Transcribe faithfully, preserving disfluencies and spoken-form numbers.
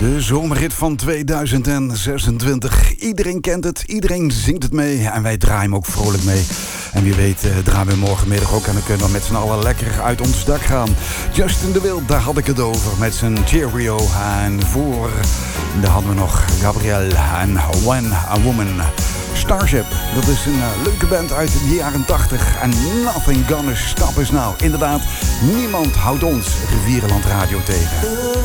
De zomerrit van tweeduizend zesentwintig. Iedereen kent het, iedereen zingt het mee en wij draaien hem ook vrolijk mee. En wie weet uh, draaien we morgenmiddag ook en dan kunnen we met z'n allen lekker uit ons dak gaan. Justin de Wild, daar had ik het over met zijn Cheerio. En voor, daar hadden we nog Gabrielle en When a Woman. Starship, dat is een uh, leuke band uit de jaren tachtig. En Nothing Gonna Stop Us Now. Inderdaad, niemand houdt ons Rivierenland Radio tegen.